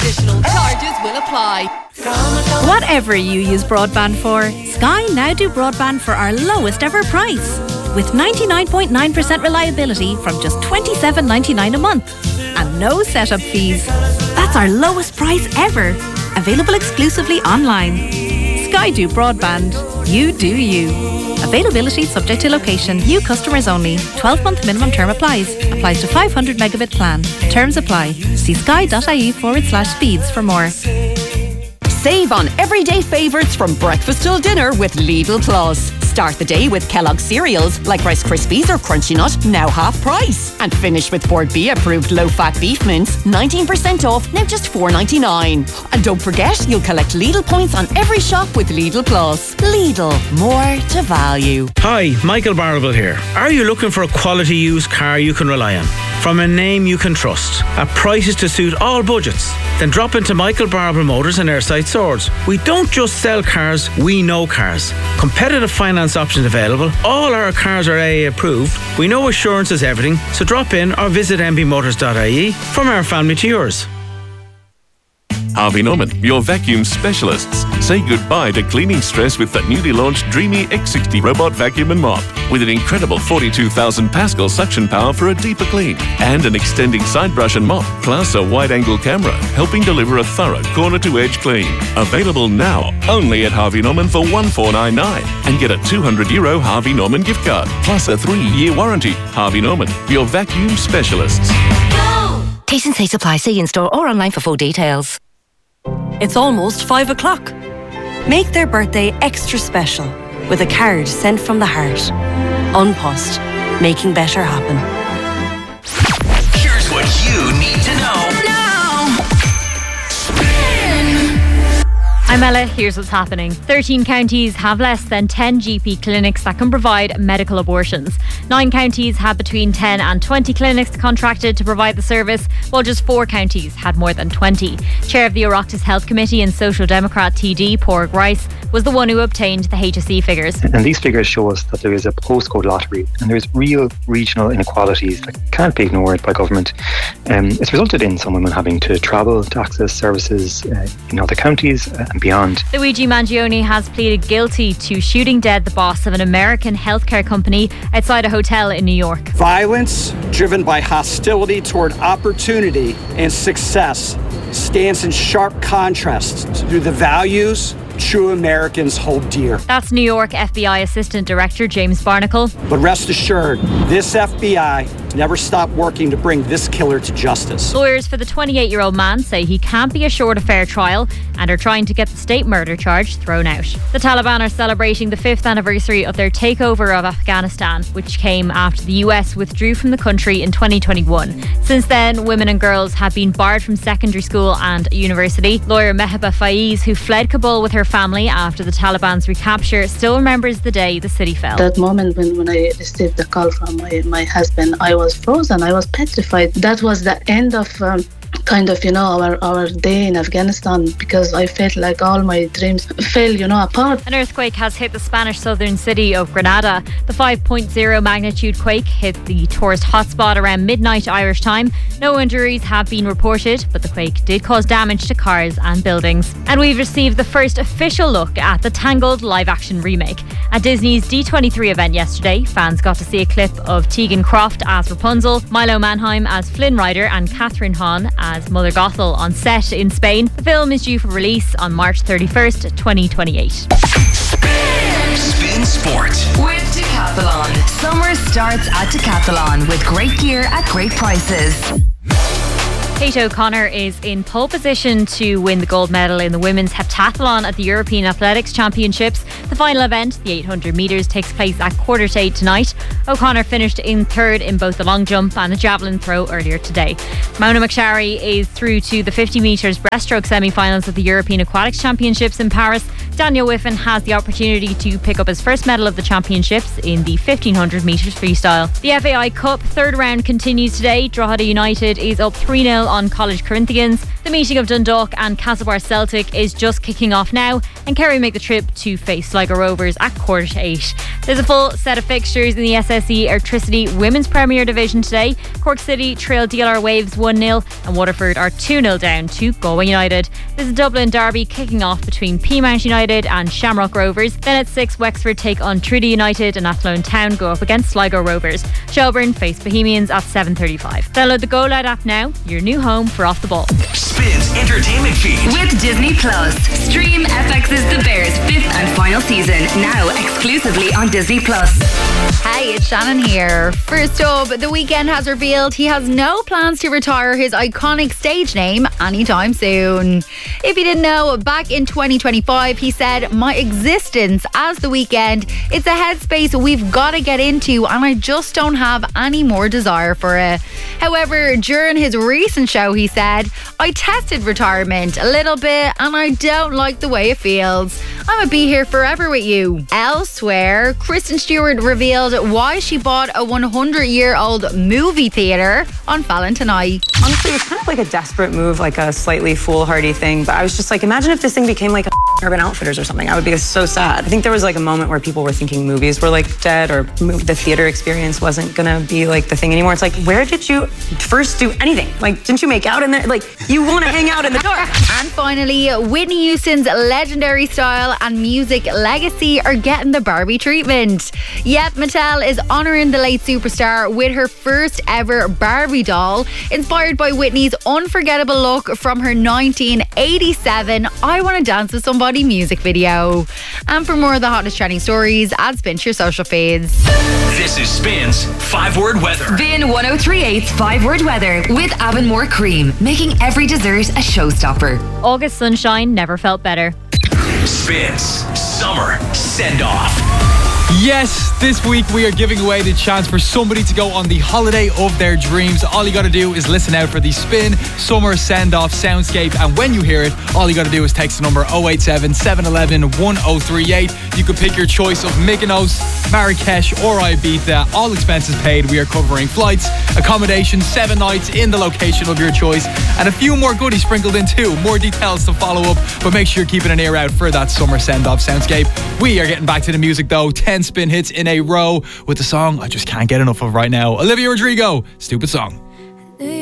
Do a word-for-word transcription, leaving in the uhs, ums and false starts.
Additional charges will apply. Whatever you use broadband for, Sky now do broadband for our lowest ever price. With ninety-nine point nine percent reliability from just twenty-seven ninety-nine a month. And no setup fees. That's our lowest price ever. Available exclusively online. Sky do broadband. You do you. Availability subject to location. New customers only. twelve month minimum term applies. Applies to five hundred megabit plan. Terms apply. See sky.ie forward slash speeds for more. Save on everyday favourites from breakfast till dinner with Lidl Plus. Start the day with Kellogg's cereals like Rice Krispies or Crunchy Nut, now half price. And finish with Ford B approved low-fat beef mince, nineteen percent off, now just four ninety-nine. And don't forget, you'll collect Lidl points on every shop with Lidl Plus. Lidl, more to value. Hi, Michael Barrable here. Are you looking for a quality used car you can rely on? From a name you can trust, at prices to suit all budgets? Then drop into Michael Barrable Motors in Airside Swords. We don't just sell cars, we know cars. Competitive finance options available. All our cars are A A approved. We know assurance is everything, so drop in or visit m b motors dot i e. From our family to yours. Harvey Norman, your vacuum specialists. Say goodbye to cleaning stress with the newly launched Dreamy X sixty Robot Vacuum and Mop. With an incredible forty-two thousand Pascal suction power for a deeper clean. And an extending side brush and mop, plus a wide-angle camera, helping deliver a thorough corner-to-edge clean. Available now, only at Harvey Norman for one thousand four hundred ninety-nine. And get a two hundred euro Harvey Norman gift card, plus a three-year warranty. Harvey Norman, your vacuum specialists. Go! Taste and say supply. See in-store or online for full details. It's almost five o'clock. Make their birthday extra special with a card sent from the heart. An Post, making better happen. Here's what you need to know now. Spin. I'm Ella, here's what's happening. thirteen counties have less than ten G P clinics that can provide medical abortions. Nine counties had between ten and twenty clinics contracted to provide the service, while just four counties had more than twenty. Chair of the Oireachtas Health Committee and Social Democrat T D, Pádraig Rice, was the one who obtained the H S E figures. And these figures show us that there is a postcode lottery and there's real regional inequalities that can't be ignored by government. Um, it's resulted in some women having to travel to access services uh, in other counties and beyond. Luigi Mangione has pleaded guilty to shooting dead the boss of an American healthcare company outside a hotel in New York. Violence driven by hostility toward opportunity and success stands in sharp contrast to the values true Americans hold dear. That's New York F B I Assistant Director James Barnacle. But rest assured, this F B I never stopped working to bring this killer to justice. Lawyers for the twenty-eight-year-old man say he can't be assured a fair trial and are trying to get the state murder charge thrown out. The Taliban are celebrating the fifth anniversary of their takeover of Afghanistan, which came after the U S withdrew from the country in twenty twenty-one. Since then, women and girls have been barred from secondary school and university. Lawyer Meheba Faiz, who fled Kabul with her family after the Taliban's recapture, still remembers the day the city fell. That moment when, when I received the call from my, my husband, I was frozen. I was petrified. That was the end of um, kind of, you know, our, our day in Afghanistan, because I felt like all my dreams fell, you know, apart. An earthquake has hit the Spanish southern city of Granada. The five point oh magnitude quake hit the tourist hotspot around midnight Irish time. No injuries have been reported, but the quake did cause damage to cars and buildings. And we've received the first official look at the Tangled live-action remake. At Disney's D twenty-three event yesterday, fans got to see a clip of Tegan Croft as Rapunzel, Milo Manheim as Flynn Rider, and Catherine Hahn as Mother Gothel on set in Spain. The film is due for release on March thirty-first, twenty twenty-eight. Spin, Spin Sport with Decathlon. Summer starts at Decathlon with great gear at great prices. Kate O'Connor is in pole position to win the gold medal in the women's heptathlon at the European Athletics Championships. The final event, the eight hundred metres, takes place at quarter to eight tonight. O'Connor finished in third in both the long jump and the javelin throw earlier today. Mona McSharry is through to the fifty metres breaststroke semi-finals at the European Aquatics Championships in Paris. Daniel Whiffen has the opportunity to pick up his first medal of the championships in the fifteen hundred metres freestyle. The F A I Cup third round continues today. Drogheda United is up three nil on College Corinthians. The The meeting of Dundalk and Castlebar Celtic is just kicking off now, and Kerry make the trip to face Sligo Rovers at quarter to eight. There's a full set of fixtures in the S S E Electricity Women's Premier Division today. Cork City trail D L R Waves one nil and Waterford are two nil down to Galway United. There's a Dublin derby kicking off between Peamount United and Shamrock Rovers. Then at six, Wexford take on Trudy United and Athlone Town go up against Sligo Rovers. Shelbourne face Bohemians at seven thirty-five. Download the Go Loud app now, your new home for Off the Ball. Spins Entertainment Feed with Disney Plus. Stream F X's The Bears fifth and final season now exclusively on Disney Plus. Hey, it's Shannon here. First up, The Weeknd has revealed he has no plans to retire his iconic stage name anytime soon. If you didn't know, back in twenty twenty-five, he said, "My existence as The Weeknd, it's a headspace we've got to get into, and I just don't have any more desire for it." However, during his recent show, he said, "I tested retirement a little bit, and I don't like the way it feels. I'm gonna be here forever with you." Elsewhere, Kristen Stewart revealed why she bought a one hundred year old movie theatre on Valentine night. Honestly, it's kind of like a desperate move, like a slightly foolhardy thing. But I was just like, imagine if this thing became like a Urban Outfitters or something. I would be so sad. I think there was like a moment where people were thinking movies were like dead, or the theater experience wasn't gonna be like the thing anymore. It's like, where did you first do anything? Like, didn't you make out in there? Like, you want to hang out in the dark. And finally, Whitney Houston's legendary style and music legacy are getting the Barbie treatment. Yep, Mattel is honouring the late superstar with her first ever Barbie doll, inspired by Whitney's unforgettable look from her nineteen eighty-seven I Want to Dance with Somebody music video. And for more of the hottest trending stories, add Spin to your social feeds. This is Spin's five word weather. Spin one oh three point eight's five word weather with Avonmore Cream, making every dessert a showstopper. August sunshine never felt better. Spin's summer send off. Yes, this week we are giving away the chance for somebody to go on the holiday of their dreams. All you got to do is listen out for the Spin Summer Send-Off Soundscape, and when you hear it, all you got to do is text the number oh eight seven, seven one one, one oh three eight. You can pick your choice of Mykonos, Marrakesh or Ibiza. All expenses paid. We are covering flights, accommodation, seven nights in the location of your choice, and a few more goodies sprinkled in too. More details to follow up, but make sure you're keeping an ear out for that Summer Send-Off Soundscape. We are getting back to the music though. ten spin hits in a row with the song I just can't get enough of right now. Olivia Rodrigo, Stupid Song.